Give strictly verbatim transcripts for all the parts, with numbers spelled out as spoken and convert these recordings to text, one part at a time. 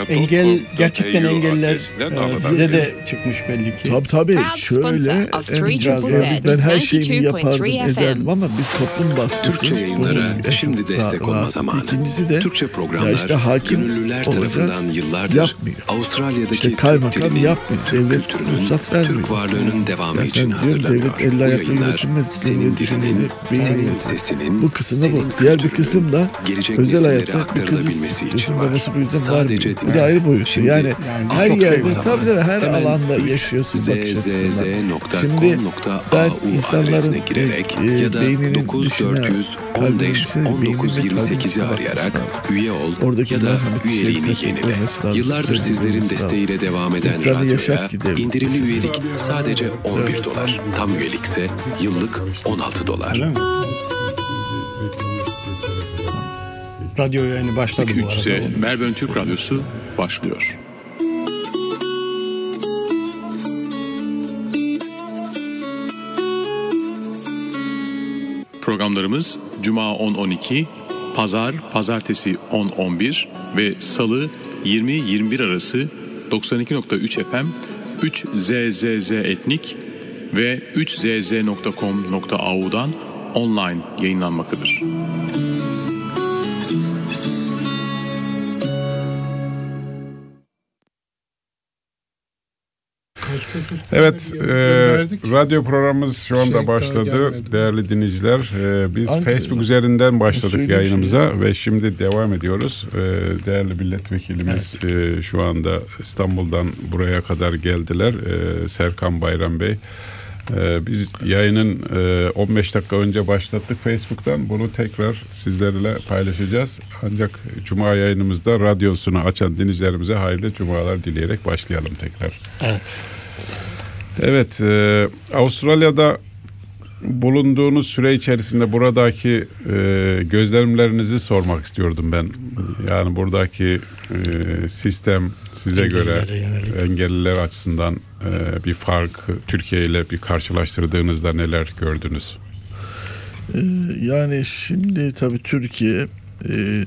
engel gerçekten engeller e, size de çıkmış belli ki. Tabii tabii. Şöyle evet, ben her şeyimi yapardım ederdim ama bir toplum baskısı. Türkçe yayınlara şimdi destek olma zamanı. İkincisi de Türkçe programlar işte hakim gönüllüler tarafından yıllardır yapmıyor. Avustralya'daki işte Türk kaymakam dilinin, yapmıyor. Türk Devlet kültürünün, Türk varlığının devamı için hazırlanıyor. Devlet elle Bu ayakta yayınlar yönetilmez. senin dilinin, senin beyin, sesinin, bu kısımda senin bu. Diğer bir kısım da gelecek özel nesillere hayatta aktarılabilmesi için var. Sadece bu da ayrı boyutu. Yani, yani her yerde tabii de her Hemen alanda yaşıyorsun z bakış z z nokta com Şimdi nokta ben a u insanların adresine girerek e, ya da beyninin dokuz dört yüz on beş on dokuz yirmi sekizi arayarak üye ol oradaki ya da merhamet üyeliğini şefkat yenile. lazım. Yıllardır sizlerin Lazım. desteğiyle devam eden İnsanı yaşat radyoya ki devlet indirimli yaşasın. üyelik sadece on bir dolar. Tam üyelikse yıllık on altı dolar. Radyo yayını başladı bu arada. Melbourne Türk Radyosu başlıyor. Programlarımız Cuma on on iki, Pazar, Pazartesi on on bir ve Salı yirmi yirmi bir arası doksan iki nokta üç F M, üç Z Z Z Etnik ve üç z z nokta com nokta a u'dan online yayınlanmaktadır. Evet, e, radyo programımız şu anda başladı değerli dinleyiciler. E, biz Ankara. Facebook üzerinden başladık yayınımıza şey. ve şimdi devam ediyoruz. E, değerli milletvekilimiz evet. e, şu anda İstanbul'dan buraya kadar geldiler. E, Serkan Bayram Bey. E, biz yayının e, on beş dakika önce başlattık Facebook'tan. Bunu tekrar sizlerle paylaşacağız. Ancak Cuma yayınımızda radyosunu açan dinleyicilerimize hayırlı cumalar dileyerek başlayalım tekrar. Evet. Evet, e, Avustralya'da bulunduğunuz süre içerisinde buradaki e, gözlemlerinizi sormak istiyordum ben. Yani buradaki e, sistem size Engellilere göre yönelik. Engelliler açısından e, bir fark, Türkiye ile bir karşılaştırdığınızda neler gördünüz? E, yani şimdi tabii Türkiye e,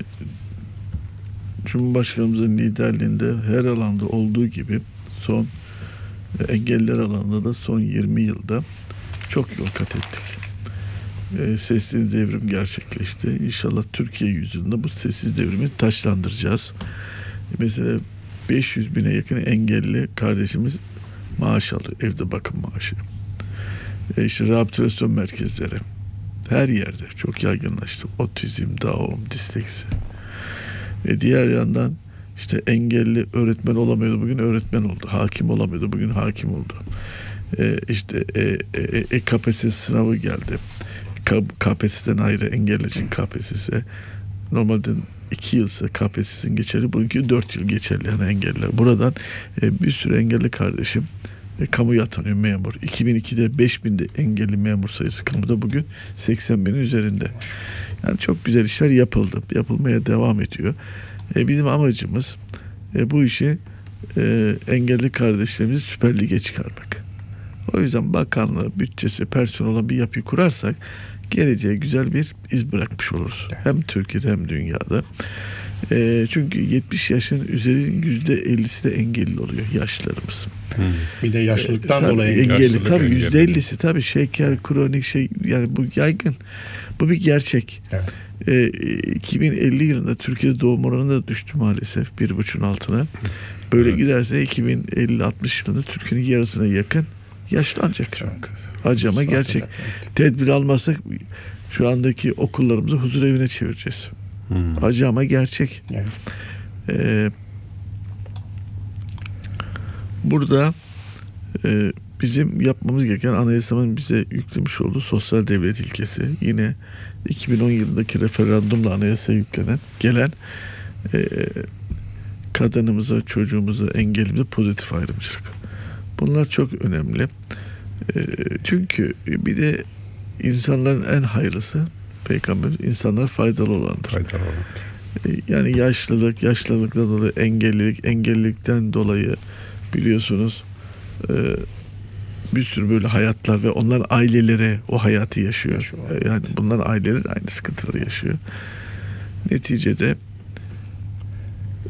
Cumhurbaşkanımızın liderliğinde her alanda olduğu gibi son engelliler alanında da son yirmi yılda çok yol kat ettik. E, sessiz devrim gerçekleşti. İnşallah Türkiye yüzünde bu sessiz devrimi taşlandıracağız. E, mesela beş yüz bine yakın engelli kardeşimiz maaş alıyor. Evde bakım maaşı. E, işte rehabilitasyon merkezleri. Her yerde çok yaygınlaştı. Otizm, Down, disleksi. Ve diğer yandan İşte engelli öğretmen olamıyordu, bugün öğretmen oldu. Hakim olamıyordu, bugün hakim oldu. Ee, işte e, e, e, K P S S sınavı geldi. K P S S'den ayrı engelli için K P S S. Normalde iki yılsa K P S S'in geçerli, bugünkü dört yıl geçerli yani engelliler. Buradan e, bir sürü engelli kardeşim e, kamuya atanıyor memur. iki bin ikide beş binde engelli memur sayısı kamuda, bugün seksen binin üzerinde. Yani çok güzel işler yapıldı. Yapılmaya devam ediyor. E, bizim amacımız e, bu işi e, engelli kardeşlerimizi Süper Lig'e çıkarmak. O yüzden bakanlığı, bütçesi, personel olan bir yapıyı kurarsak geleceğe güzel bir iz bırakmış oluruz. Evet. Hem Türkiye'de hem dünyada. E, çünkü yetmiş yaşın üzerinin yüzde ellisi de engelli oluyor yaşlılarımız. Hmm. Bir de yaşlılıktan e, dolayı engelli. Yaşlılık tabii yüzde ellisi tabii şeker, kronik şey, yani bu yaygın. Bu bir gerçek. Evet. E, iki bin elli yılında Türkiye'de doğum oranı da düştü maalesef bir buçuğun altına. Böyle evet. giderse iki bin elli altmış yılında Türkiye'nin yarısına yakın yaşlanacak. Çok acama gerçek. Evet. Tedbir almazsak şu andaki okullarımızı huzur evine çevireceğiz. Hmm. Acama gerçek. Evet. E, burada e, bizim yapmamız gereken anayasamın bize yüklemiş olduğu sosyal devlet ilkesi. Yine iki bin on yılındaki referandumla anayasaya yüklenen, gelen e, kadınımıza, çocuğumuza, engellimize pozitif ayrımcılık. Bunlar çok önemli. E, çünkü bir de insanların en hayırlısı Peygamber, insanlara faydalı olandır. Faydalı olan. E, yani yaşlılık, yaşlılıktan dolayı engellilik, engellilikten dolayı biliyorsunuz e, bir sürü böyle hayatlar ve onların aileleri o hayatı yaşıyor. yaşıyor yani bunların aileleri aynı sıkıntıları yaşıyor. Neticede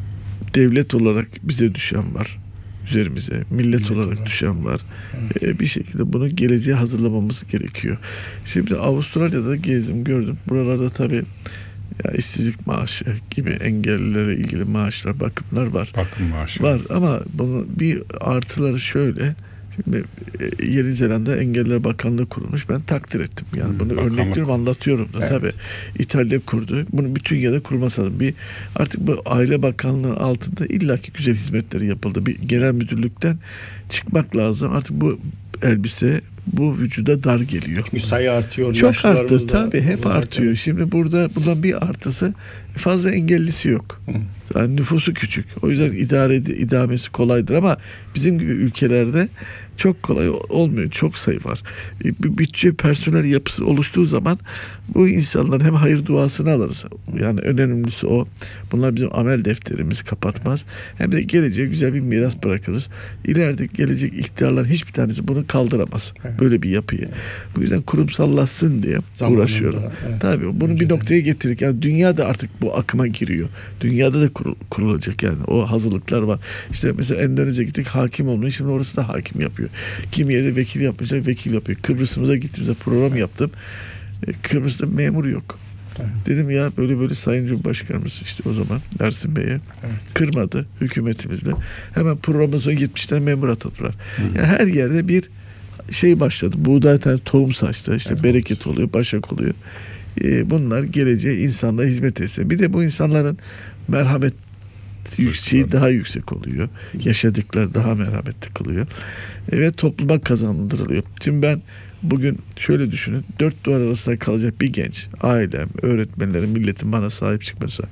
devlet olarak bize düşen var. Üzerimize millet, millet olarak, olarak düşen var. Evet. Ee, bir şekilde bunu geleceğe hazırlamamız gerekiyor. Şimdi Avustralya'da gezdim, gördüm. Buralarda tabii ya işsizlik maaşı gibi engellilere ilgili maaşlar, bakımlar var. Bakım maaşı. Var ama bunun bir artıları şöyle. Şimdi Yeni Zelanda Engelliler Bakanlığı kurulmuş. Ben takdir ettim. Yani bunu Bakanlık. örnekliyorum, anlatıyorum da. Evet. Tabii İtalya kurdu. Bunu bütün yerde kurması lazım. Bir artık bu Aile Bakanlığı altında illaki güzel hizmetleri yapıldı. Bir genel müdürlükten çıkmak lazım. Artık bu elbise bu vücuda dar geliyor. Çünkü sayı artıyor. Çok arttı tabii, hep artıyor. Tabii. Şimdi burada bundan bir artısı, fazla engellisi yok. Hı. Yani nüfusu küçük. O yüzden idare idamesi kolaydır ama bizim gibi ülkelerde çok kolay olmuyor. Çok sayı var. Bir bütçe, personel yapısı oluştuğu zaman bu insanların hem hayır duasını alırız. Yani önemlisi o. Bunlar bizim amel defterimizi kapatmaz. Hem de geleceğe güzel bir miras bırakırız. İleride gelecek iktidarlar hiçbir tanesi bunu kaldıramaz. Evet. Böyle bir yapıyı. Bu yüzden kurumsallaşsın diye Zamanında, uğraşıyorum. Evet. Tabii bunu bir noktaya getirdik. Yani dünya da artık bu akıma giriyor. Dünyada da kurul, kurulacak yani. O hazırlıklar var. İşte mesela Endonezya gittik, hakim olmuyor. Şimdi orası da hakim yapıyor. Kim yerde vekil yapmışlar, vekil yapıyor. Kıbrıs'ımıza gittiğimizde program evet. yaptım. Kıbrıs'ta memur yok. Evet. Dedim ya böyle böyle Sayın Cumhurbaşkanımız işte o zaman Ersin Bey'e evet. kırmadı hükümetimizle. Hemen programın sonuna yetmiş tane memur atadılar. Yani her yerde bir şey başladı. Buğday tane tohum saçtı. İşte evet. bereket oluyor, başak oluyor. Ee, bunlar geleceğe insanlara hizmet etsin. Bir de bu insanların merhamet yükseği daha yüksek oluyor. Yaşadıkları daha merhametli kılıyor. E, ve topluma kazandırılıyor. Şimdi ben bugün şöyle düşünün. Dört duvar arasında kalacak bir genç, ailem, öğretmenlerim, milletin bana sahip çıkması.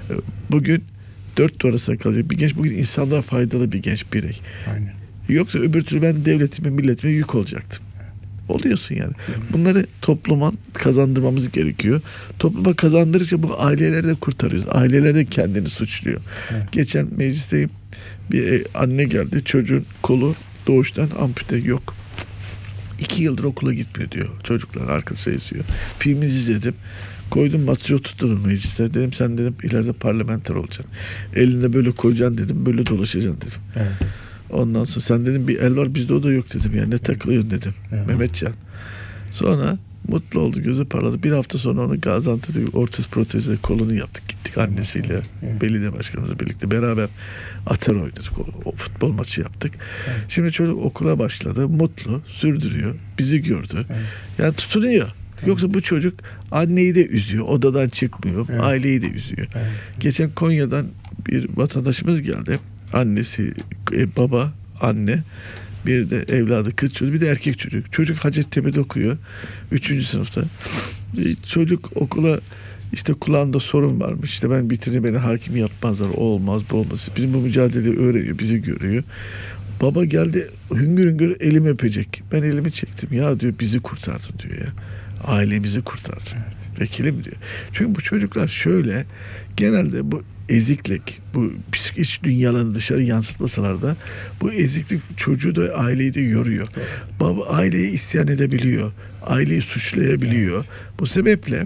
Bugün dört duvar arasında kalacak bir genç, bugün insanlığa faydalı bir genç birey. Aynen. Yoksa öbür türlü ben devletime, milletime yük olacaktım. Oluyorsun yani. Bunları topluma kazandırmamız gerekiyor. Topluma kazandırınca bu aileleri de kurtarıyoruz. Aileler de kendini suçluyor. Evet. Geçen meclisteyim. Bir anne geldi. Çocuğun kolu doğuştan ampute, yok. İki yıldır okula gitmiyor diyor. Çocuklar arkadaşa yazıyor. Filmi izledim. Koydum masaya oturttum mecliste. Dedim sen dedim ileride parlamenter olacaksın. Elinde böyle koyacaksın dedim. Böyle dolaşacaksın dedim. Evet. Ondan sonra sen dedim bir el var bizde, o da yok dedim. Yani ne takılıyorsun dedim. Evet. Mehmetcan. Sonra mutlu oldu, gözü parladı. Bir hafta sonra onu Gaziantep'te ortez protezle kolunu yaptık. Gittik annesiyle, evet. belediye başkanımızla birlikte beraber atar oynadık. O, o futbol maçı yaptık. Evet. Şimdi çocuk okula başladı. Mutlu, sürdürüyor. Bizi gördü. Evet. Yani tutunuyor. Tamam. Yoksa bu çocuk anneyi de üzüyor. Odadan çıkmıyor. Evet. Aileyi de üzüyor. Evet. Geçen Konya'dan bir vatandaşımız geldi. Annesi, e, baba, anne, bir de evladı, kız çocuğu, bir de erkek çocuk. Çocuk Hacettepe'de okuyor. Üçüncü sınıfta. E, çocuk okula işte kulağında sorun varmış. İşte ben bitirince beni hakim yapmazlar. O olmaz, bu olmaz. Bizim bu mücadeleyi öğreniyor, bizi görüyor. Baba geldi hüngür hüngür elimi öpecek. Ben elimi çektim. Ya diyor bizi kurtardın diyor ya. Ailemizi kurtardın. Evet. Vekilim diyor. Çünkü bu çocuklar şöyle genelde bu eziklik, bu iç dünyalarını dışarı yansıtmasalar da bu eziklik çocuğu da aileyi de yoruyor. Evet. Baba aileyi isyan edebiliyor. Aileyi suçlayabiliyor. Evet. Bu sebeple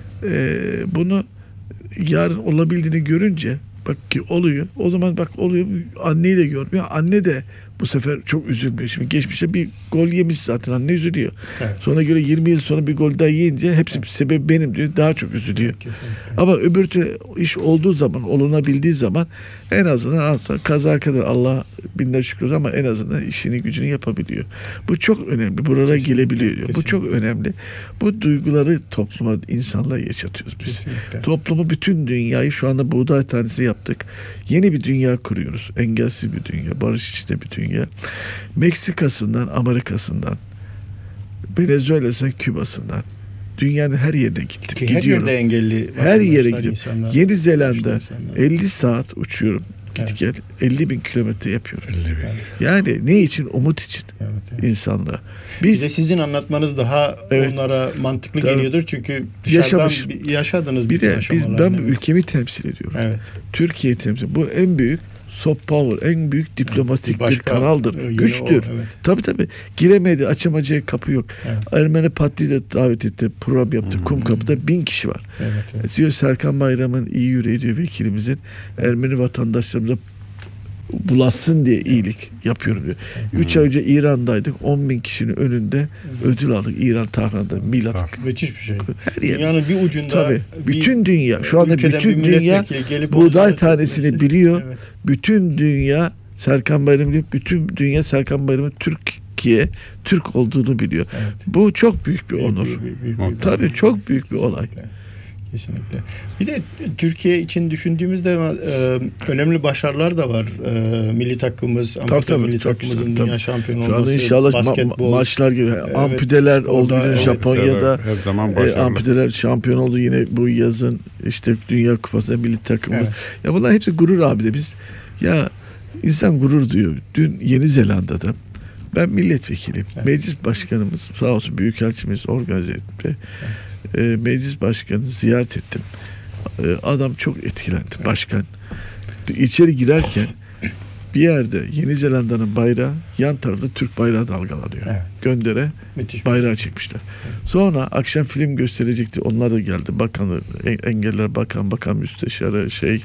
e, bunu yarın olabildiğini görünce bak ki oluyor. O zaman bak oluyor. Anneyi de görmüyor. Anne de bu sefer çok üzülmüyor. Şimdi geçmişte bir gol yemiş zaten. Anne üzülüyor. Evet. Sonra göre yirmi yıl sonra bir gol daha yiyince hepsi evet. sebebi benim diyor. Daha çok üzülüyor. Kesinlikle. Ama öbür türlü iş olduğu zaman, olunabildiği zaman en azından hatta kaza kadar Allah binler şükür ama en azından işini gücünü yapabiliyor. Bu çok önemli. Buralara Kesinlikle. gelebiliyor diyor. Bu çok önemli. Bu duyguları topluma, insanlara yaşatıyoruz biz. Kesinlikle. Toplumu, bütün dünyayı şu anda buğday tanesi yaptık. Yeni bir dünya kuruyoruz. Engelsiz bir dünya. Barış içinde bir dünya. Meksika'sından, Amerika'sından, Venezuela'sından, Küba'sından dünyanın her yerine gittim. Ki gidiyorum. Her yerde engelli. Her yere gidiyorum. Yeni Zelanda elli saat uçuyorum. Git evet. gel elli bin kilometre yapıyorum. elli bin. Yani ne için? Umut için. Evet, evet. İnsanlığa. Biz bir de sizin anlatmanız daha evet. onlara mantıklı Tabii. geliyordur. Çünkü dışarıdan Yaşamış. yaşadınız bir de biz, ben evet. ülkemi temsil ediyorum. Evet. Türkiye'yi temsil ediyorum. Bu en büyük soft power, en büyük diplomatik bir, bir kanaldır. Güçtür. Evet. Tabii tabii. Giremedi, açamayacağı kapı yok. Evet. Ermeni Patli'yi de davet etti. Program yaptı. Hmm. Kumkapı'da bin kişi var. Evet, evet. Diyor Serkan Bayram'ın iyi yüreği diyor vekilimizin. Ermeni vatandaşlarımıza bulaşsın diye iyilik yapıyorum diyor. Üç ay önce İran'daydık. on bin kişinin önünde ödül aldık. İran Tahran'da. Milat. Müthiş bir şey. Her yer. Dünyanın bir ucunda. Tabii. Bütün dünya. Şu anda bütün dünya buğday tanesini biliyor. Evet. Bütün dünya Serkan Bayram'ı biliyor. Bütün dünya Serkan Bayram'ın Türkiye, Türk olduğunu biliyor. Evet. Bu çok büyük bir onur. Büyük, büyük, büyük, büyük, Tabii büyük, çok büyük bir olay. Kesinlikle. Bir de Türkiye için düşündüğümüzde e, önemli başarılar da var. E, milli takımımız, ampute milli takımımızın dünya tabii. şampiyonu olması. Şu anda inşallah basketbol, ma- maçlar gibi. Evet, amputeler oldu. Evet, Japonya'da her zaman e, amputeler şampiyon oldu. Yine bu yazın işte Dünya Kupası milli takımımız. Evet. Ya bunlar hepsi gurur abi de biz. Ya insan gurur duyuyor. Dün Yeni Zelanda'da ben milletvekiliyim. Evet. Meclis başkanımız sağ olsun büyükelçimiz organize etti. Evet. E, meclis başkanı ziyaret ettim. E, adam çok etkilendi. Evet. Başkan. İçeri girerken bir yerde Yeni Zelanda'nın bayrağı yan tarafta Türk bayrağı dalgalanıyor. Evet. Göndere müthiş bayrağı çekmişler. Evet. Sonra akşam film gösterecekti. Onlar da geldi. Bakanı, Engeller Bakan, Bakan Müsteşarı, şey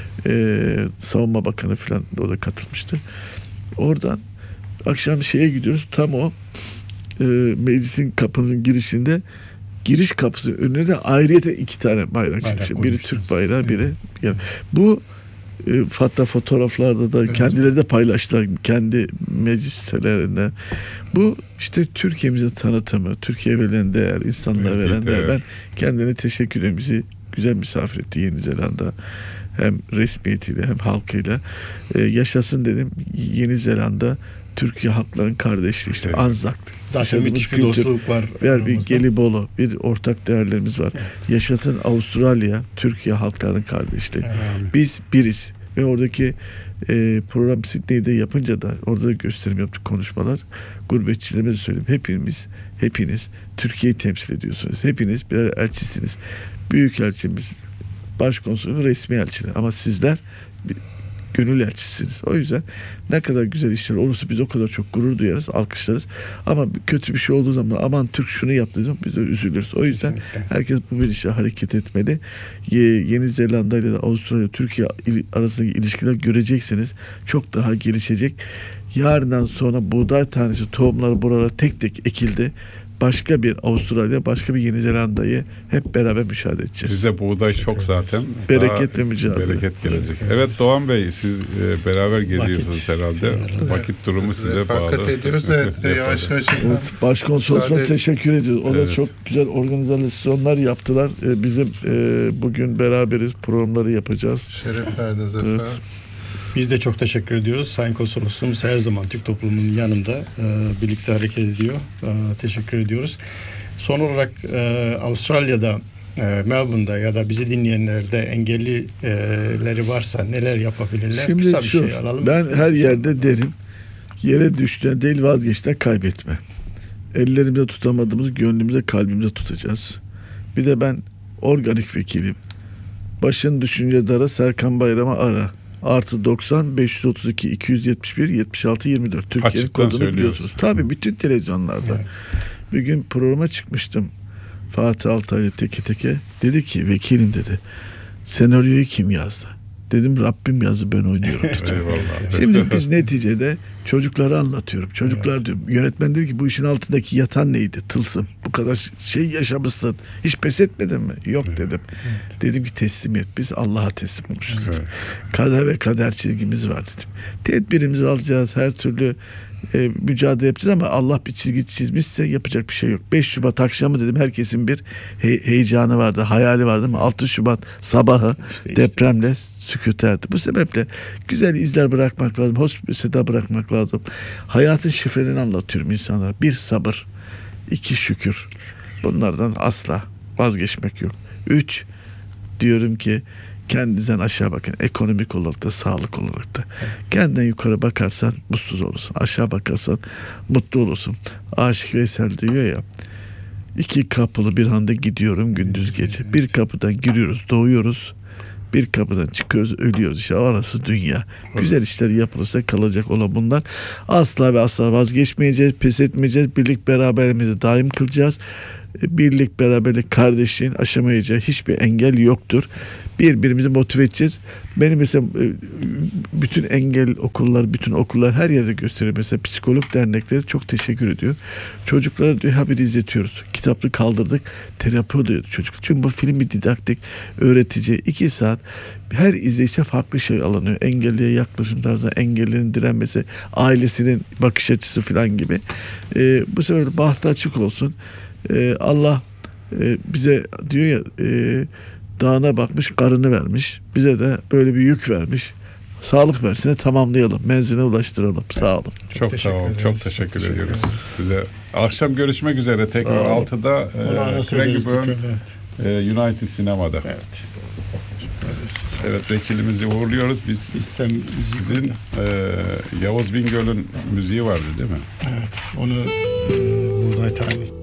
e, Savunma Bakanı falan o da katılmıştı. Oradan akşam şeye gidiyoruz. Tam o e, meclisin kapının girişinde giriş kapısı önüne de ayrıyete iki tane bayrak çıkmış. Biri Türk bayrağı, biri yani bu e, hatta fotoğraflarda da evet. kendileri de paylaştılar kendi meclis sitelerinde. Bu işte Türkiye'mizin tanıtımı, Türkiye verilen değer, insanlara evet, veren değer. Evet. Ben kendine teşekkür ederim. Bizi güzel misafir etti Yeni Zelanda. Hem resmiyetiyle hem halkıyla. Ee, yaşasın dedim. Yeni Zelanda Türkiye halkların kardeşliği işte evet. Anzak'tı. Zaten müthiş bir dostluk var. Bir, bir Gelibolu, bir ortak değerlerimiz var. Evet. Yaşasın Avustralya, Türkiye halkların kardeşliği. Evet. Biz biriz. Ve oradaki e, program Sydney'de yapınca da orada da gösterim yaptık, konuşmalar. Gurbetçilerime de söyleyeyim. Hepimiz, hepiniz Türkiye'yi temsil ediyorsunuz. Hepiniz birer elçisiniz. Büyükelçimiz, başkonsolosumuz, resmi elçiler. Ama sizler bir, gönül elçisiniz. O yüzden ne kadar güzel işler olursa biz o kadar çok gurur duyarız, alkışlarız. Ama kötü bir şey olduğu zaman aman Türk şunu yaptığı zaman biz de üzülürüz. O yüzden kesinlikle herkes bu bilinçle hareket etmeli. Yeni Zelanda ile Avustralya, Türkiye arasındaki ilişkiler göreceksiniz. Çok daha gelişecek. Yarından sonra buğday tanesi tohumları buralara tek tek ekildi. Başka bir Avustralya, başka bir Yeni Zelanda'yı hep beraber müşahede edeceğiz. Bize buğday çok zaten. Bereket ve mücadele. Bereket gelecek. Evet, evet Doğan Bey, siz e, beraber geliyorsunuz herhalde. Evet. Vakit durumu size evet, bağlı. Fakat ediyoruz evet. Yavaş yavaş. Evet, Başkonsolosluğuna teşekkür ediyoruz. O evet. da çok güzel organizasyonlar yaptılar. Ee, bizim e, bugün beraberiz, programları yapacağız. Şeref verdiniz efendim. Evet. Biz de çok teşekkür ediyoruz. Sayın Konsolosluğumuz her zaman Türk toplumunun yanında e, birlikte hareket ediyor. E, teşekkür ediyoruz. Son olarak e, Avustralya'da, e, Melbourne'da ya da bizi dinleyenlerde engellileri varsa neler yapabilirler? Şimdi kısa bir şu, şey alalım. Ben her yerde derim, yere düşten değil vazgeçten kaybetme. Ellerimizde tutamadığımızı gönlümüzde, kalbimizde tutacağız. Bir de ben organik vekilim. Başın düşünce dara, Serkan Bayram'ı ara. Artı doksan beş yüz otuz iki iki yüz yetmiş bir yetmiş altı yirmi dört Türkiye'nin kodunu biliyorsunuz. Tabii bütün televizyonlarda. Evet. Bir gün programa çıkmıştım. Fatih Altaylı teke teke. Dedi ki vekilim dedi. Senaryoyu kim yazdı? Dedim Rabbim yazdı, ben oynuyorum. Şimdi biz neticede çocuklara anlatıyorum. Çocuklar evet. diyorum. Yönetmen dedi ki bu işin altındaki yatan neydi? Tılsım. Bu kadar şey yaşamışsın. Hiç pes etmedin mi? Yok evet. dedim. Evet. Dedim ki teslimiyet. Biz Allah'a teslim olmuşuz. Evet. Kader ve kader çizgimiz var dedim. Tedbirimizi alacağız. Her türlü e, mücadele yapacağız ama Allah bir çizgi çizmişse yapacak bir şey yok. beş Şubat akşamı dedim herkesin bir he- heyecanı vardı, hayali vardı ama altı Şubat sabahı işte, depremle işte. sükût erdi. Bu sebeple güzel izler bırakmak lazım, hoş bir seda bırakmak lazım. Hayatın şifrelerini anlatıyorum insanlara. Bir sabır, iki şükür. Bunlardan asla vazgeçmek yok. Üç, diyorum ki kendinizden aşağı bakın. Ekonomik olarak da, sağlık olarak da. Evet. Kendinden yukarı bakarsan mutsuz olursun. Aşağı bakarsan mutlu olursun. Aşık Veysel diyor ya, iki kapılı bir handa gidiyorum gündüz gece. Evet. Bir kapıdan giriyoruz, doğuyoruz. Bir kapıdan çıkıyoruz, ölüyoruz. İşte arası dünya. Evet. Güzel işler yapılırsa kalacak olan bunlar. Asla ve asla vazgeçmeyeceğiz, pes etmeyeceğiz. Birlik beraberimizi daim kılacağız. birlik, beraberlik, kardeşliğin aşamayacağı hiçbir engel yoktur. Birbirimizi motive edeceğiz. Benim mesela bütün engel okullar, bütün okullar her yerde gösteriyor. Mesela psikolog dernekleri çok teşekkür ediyor. Çocuklara diyor haber izletiyoruz. Kitapları kaldırdık. Terapi oluyor çocuk. Çünkü bu filmi didaktik, öğretici. iki saat her izleyişte farklı şey alınıyor. Engelliye yaklaşım tarzı, engellerin direnmesi, ailesinin bakış açısı falan gibi. Ee, bu sefer bahtı açık olsun. Ee, Allah e, bize diyor ya e, dağına bakmış, karını vermiş. Bize de böyle bir yük vermiş. Sağlık versin, tamamlayalım. Menziline ulaştıralım. Sağ olun. Çok, çok sağ olun. Çok teşekkür, teşekkür ediyoruz bize. Akşam görüşmek üzere. Tekrar altıda e, Craigburn e, United Sinema'da. Evet. Evet, vekilimizi uğurluyoruz. Biz İstem, sizin e, Yavuz Bingöl'ün müziği vardı değil mi? Evet. Onu e, burada tayin